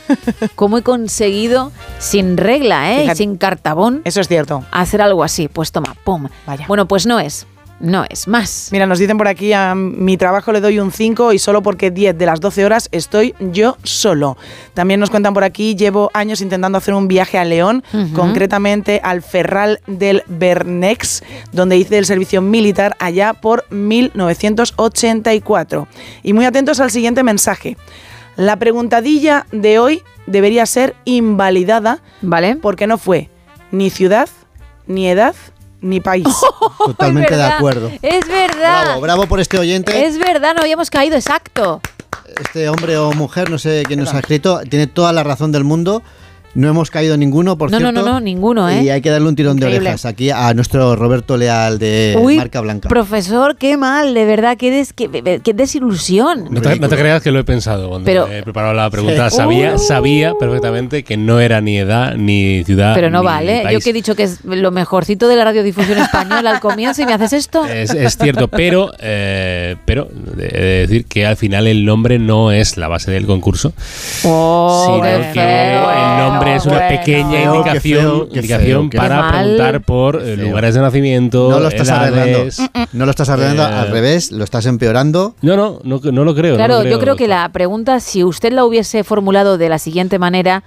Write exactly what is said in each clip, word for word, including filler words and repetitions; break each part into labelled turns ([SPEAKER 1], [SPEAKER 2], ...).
[SPEAKER 1] cómo he conseguido, sin regla, ¿eh?
[SPEAKER 2] Fíjate,
[SPEAKER 1] sin cartabón,
[SPEAKER 2] eso es cierto,
[SPEAKER 1] hacer algo así. Pues toma, pum.
[SPEAKER 2] Vaya.
[SPEAKER 1] Bueno, pues no es. No es más.
[SPEAKER 2] Mira, nos dicen por aquí, a mi trabajo le doy un cinco y solo porque diez de las doce horas estoy yo solo. También nos cuentan por aquí, llevo años intentando hacer un viaje a León, uh-huh. concretamente al Ferral del Bernex, donde hice el servicio militar allá por mil novecientos ochenta y cuatro. Y muy atentos al siguiente mensaje. La preguntadilla de hoy debería ser invalidada,
[SPEAKER 1] ¿vale?
[SPEAKER 2] Porque no fue ni ciudad, ni edad, ni país.
[SPEAKER 3] Oh, totalmente de acuerdo.
[SPEAKER 1] Es verdad.
[SPEAKER 3] Bravo, bravo por este oyente.
[SPEAKER 1] Es verdad, no habíamos caído, exacto.
[SPEAKER 3] Este hombre o mujer, no sé quién nos ha escrito, tiene toda la razón del mundo. No hemos caído ninguno, por
[SPEAKER 1] no,
[SPEAKER 3] cierto.
[SPEAKER 1] No, no, no, ninguno, ¿eh?
[SPEAKER 3] Y hay que darle un tirón
[SPEAKER 2] Increíble.
[SPEAKER 3] de orejas aquí a nuestro Roberto Leal de
[SPEAKER 1] Uy,
[SPEAKER 3] Marca Blanca.
[SPEAKER 1] Profesor, qué mal, de verdad, qué, des, qué, qué desilusión.
[SPEAKER 4] No te, no te creas que lo he pensado cuando
[SPEAKER 1] Pero,
[SPEAKER 4] he preparado la pregunta.
[SPEAKER 3] Sí.
[SPEAKER 4] Sabía,
[SPEAKER 1] uh,
[SPEAKER 4] sabía perfectamente que no era ni edad, ni ciudad,
[SPEAKER 1] Pero no
[SPEAKER 4] ni
[SPEAKER 1] vale,
[SPEAKER 4] país.
[SPEAKER 1] yo que he dicho que es lo mejorcito de la radiodifusión española al comienzo y me haces esto.
[SPEAKER 4] Es, es cierto, pero, eh, pero he de decir que al final el nombre no es la base del concurso,
[SPEAKER 1] Oh,
[SPEAKER 4] sino
[SPEAKER 1] qué
[SPEAKER 4] que
[SPEAKER 1] feo,
[SPEAKER 4] el nombre es una
[SPEAKER 2] bueno.
[SPEAKER 4] pequeña
[SPEAKER 3] Feo,
[SPEAKER 4] indicación,
[SPEAKER 3] qué feo, qué
[SPEAKER 4] indicación
[SPEAKER 3] feo, qué
[SPEAKER 4] para
[SPEAKER 1] mal.
[SPEAKER 4] preguntar por eh,
[SPEAKER 3] Feo.
[SPEAKER 4] lugares de nacimiento,
[SPEAKER 3] No lo estás
[SPEAKER 4] edades.
[SPEAKER 3] arreglando. No lo estás arreglando,
[SPEAKER 4] Eh,
[SPEAKER 3] al revés, lo estás empeorando.
[SPEAKER 4] No, no, no, no lo creo.
[SPEAKER 1] Claro,
[SPEAKER 4] no lo creo.
[SPEAKER 1] yo creo que la pregunta, si usted la hubiese formulado de la siguiente manera,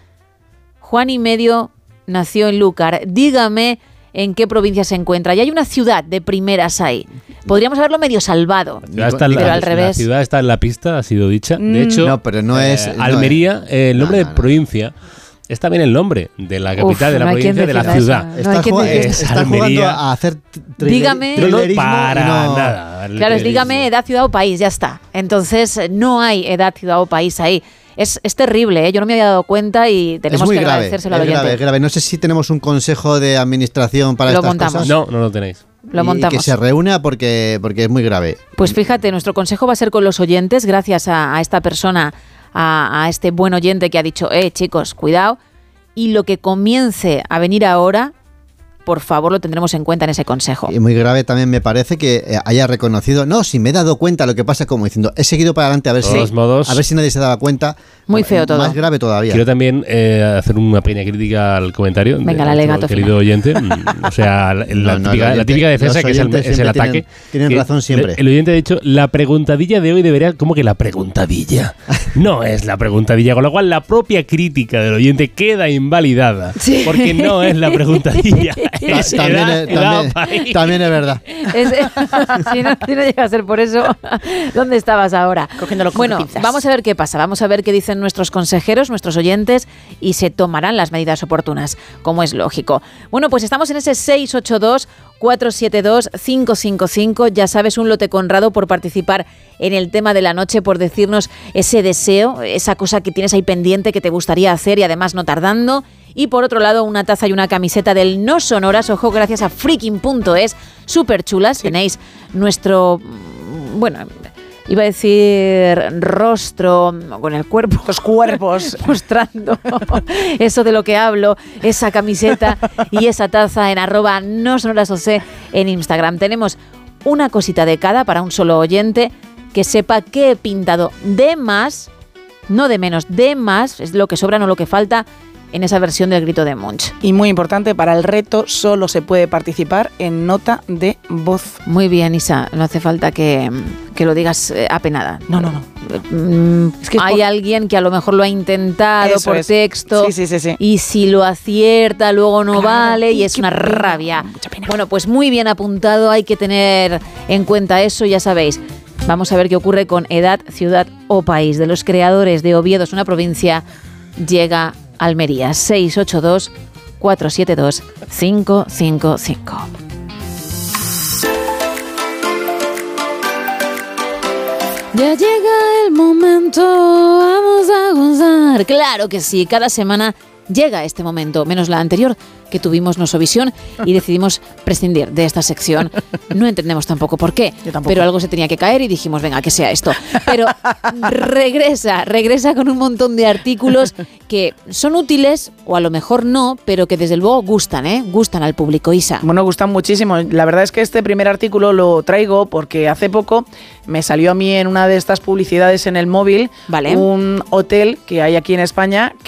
[SPEAKER 1] Juan y medio nació en Lúcar, dígame en qué provincia se encuentra. Y hay una ciudad de primeras ahí. Podríamos haberlo medio salvado,
[SPEAKER 4] La ciudad está en
[SPEAKER 1] pero
[SPEAKER 4] la,
[SPEAKER 1] al revés.
[SPEAKER 4] La ciudad está en la pista, ha sido dicha. De hecho,
[SPEAKER 3] No, pero no
[SPEAKER 4] eh,
[SPEAKER 3] es- no
[SPEAKER 4] Almería,
[SPEAKER 3] es-
[SPEAKER 4] eh, el nombre
[SPEAKER 3] No, no,
[SPEAKER 4] de
[SPEAKER 3] no.
[SPEAKER 4] provincia, es también el nombre de la capital
[SPEAKER 1] Uf,
[SPEAKER 4] de la
[SPEAKER 1] no hay quien
[SPEAKER 4] provincia, de la
[SPEAKER 1] decida
[SPEAKER 4] ciudad.
[SPEAKER 1] eso. No hay
[SPEAKER 3] Estás
[SPEAKER 1] quien
[SPEAKER 3] jug-
[SPEAKER 1] decida
[SPEAKER 3] eh,
[SPEAKER 4] eso.
[SPEAKER 3] estás jugando
[SPEAKER 4] Almería.
[SPEAKER 3] a hacer thriller-
[SPEAKER 1] Dígame.
[SPEAKER 4] No, no,
[SPEAKER 3] thrillerismo
[SPEAKER 4] para
[SPEAKER 3] y no-
[SPEAKER 4] nada. El
[SPEAKER 1] Claro, es
[SPEAKER 4] thrillerismo.
[SPEAKER 1] dígame edad, ciudad o país, ya está. Entonces, no hay edad, ciudad o país ahí. Es, es terrible, ¿eh? Yo no me había dado cuenta y tenemos
[SPEAKER 3] es muy
[SPEAKER 1] que
[SPEAKER 3] grave,
[SPEAKER 1] agradecérselo
[SPEAKER 3] es
[SPEAKER 1] al oyente.
[SPEAKER 3] grave, es grave. No sé si tenemos un consejo de administración para
[SPEAKER 1] Lo
[SPEAKER 3] estas
[SPEAKER 1] montamos.
[SPEAKER 3] cosas.
[SPEAKER 4] No, no lo tenéis.
[SPEAKER 1] Lo
[SPEAKER 3] Y
[SPEAKER 1] montamos.
[SPEAKER 3] que se reúna porque, porque es muy grave.
[SPEAKER 1] Pues fíjate, nuestro consejo va a ser con los oyentes, gracias a, a esta persona, a, a este buen oyente que ha dicho, eh, chicos, cuidado, y lo que comience a venir ahora, por favor, lo tendremos en cuenta en ese consejo.
[SPEAKER 3] Y muy grave también me parece que eh, haya reconocido, no, si me he dado cuenta, lo que pasa como diciendo, he seguido para adelante a ver,
[SPEAKER 4] De
[SPEAKER 3] si,
[SPEAKER 4] todos modos,
[SPEAKER 3] a ver si nadie se daba cuenta.
[SPEAKER 1] Muy feo todo.
[SPEAKER 3] Más grave todavía.
[SPEAKER 4] quiero también eh, hacer una pequeña crítica al comentario
[SPEAKER 1] Venga,
[SPEAKER 4] de
[SPEAKER 1] la
[SPEAKER 4] nuestro
[SPEAKER 1] alegato
[SPEAKER 4] querido
[SPEAKER 1] final.
[SPEAKER 4] oyente. Mm, O sea, la, la
[SPEAKER 3] No, no,
[SPEAKER 4] típica,
[SPEAKER 3] el oyente-
[SPEAKER 4] la típica defensa
[SPEAKER 3] los
[SPEAKER 4] que es el,
[SPEAKER 3] oyentes
[SPEAKER 4] es el
[SPEAKER 3] siempre
[SPEAKER 4] ataque.
[SPEAKER 3] tienen- tienen
[SPEAKER 4] Que
[SPEAKER 3] razón siempre.
[SPEAKER 4] El, el oyente ha dicho, la preguntadilla de hoy debería... ¿Cómo que la preguntadilla? No es la preguntadilla, con lo cual la propia crítica del oyente queda invalidada.
[SPEAKER 1] Sí.
[SPEAKER 4] Porque no es la preguntadilla.
[SPEAKER 3] Ta-
[SPEAKER 4] es
[SPEAKER 3] también,
[SPEAKER 4] edad,
[SPEAKER 3] es,
[SPEAKER 4] edad,
[SPEAKER 3] también,
[SPEAKER 4] país.
[SPEAKER 3] también es verdad.
[SPEAKER 1] Es- si, no, si no llega a ser por eso, ¿dónde estabas ahora?
[SPEAKER 2] Cogiéndolo con
[SPEAKER 1] Bueno,
[SPEAKER 2] pinzas.
[SPEAKER 1] vamos a ver qué pasa, vamos a ver qué dicen nuestros consejeros, nuestros oyentes, y se tomarán las medidas oportunas, como es lógico. Bueno, pues estamos en ese seis ocho dos, cuatro siete dos, cinco cinco cinco, ya sabes, un lote conrado por participar en el tema de la noche, por decirnos ese deseo, esa cosa que tienes ahí pendiente que te gustaría hacer y además no tardando. Y por otro lado, una taza y una camiseta del No Sonoras, ojo, gracias a freaking punto es, súper chulas. Tenéis nuestro, bueno, iba a decir rostro con el cuerpo.
[SPEAKER 2] Los cuerpos.
[SPEAKER 1] Mostrando eso de lo que hablo, esa camiseta y esa taza en arroba No Sonoras O C en Instagram. Tenemos una cosita de cada para un solo oyente que sepa que he pintado de más, no de menos, de más, es lo que sobra, no lo que falta, en esa versión del grito de Munch.
[SPEAKER 2] Y muy importante, para el reto solo se puede participar en nota de voz.
[SPEAKER 1] Muy bien, Isa, no hace falta que, que lo digas eh, apenada.
[SPEAKER 2] No, no, no.
[SPEAKER 1] Mm,
[SPEAKER 2] Es que es
[SPEAKER 1] hay
[SPEAKER 2] por-
[SPEAKER 1] alguien que a lo mejor lo ha intentado
[SPEAKER 2] Eso
[SPEAKER 1] por
[SPEAKER 2] es.
[SPEAKER 1] texto
[SPEAKER 2] Sí, sí, sí, sí.
[SPEAKER 1] y si lo acierta luego no
[SPEAKER 2] Claro.
[SPEAKER 1] vale y
[SPEAKER 2] Uy,
[SPEAKER 1] es
[SPEAKER 2] qué
[SPEAKER 1] una
[SPEAKER 2] pena,
[SPEAKER 1] rabia.
[SPEAKER 2] mucha pena.
[SPEAKER 1] Bueno, pues muy bien apuntado, hay que tener en cuenta eso, ya sabéis. Vamos a ver qué ocurre con edad, ciudad o país. De los creadores de Oviedo, es una provincia, llega Almería. seis ocho dos, cuatro siete dos, cinco cinco cinco. Ya llega el momento, vamos a gozar. Claro que sí, cada semana llega este momento, menos la anterior, que tuvimos Nosovisión y decidimos prescindir de esta sección. No entendemos tampoco por qué,
[SPEAKER 2] Yo tampoco.
[SPEAKER 1] pero algo se tenía que caer y dijimos, venga, que sea esto. Pero regresa, regresa con un montón de artículos que son útiles, o a lo mejor no, pero que desde luego gustan, ¿eh? Gustan al público, Isa.
[SPEAKER 2] Bueno, gustan muchísimo. La verdad es que este primer artículo lo traigo porque hace poco me salió a mí en una de estas publicidades en el móvil
[SPEAKER 1] Vale.
[SPEAKER 2] un hotel que hay aquí en España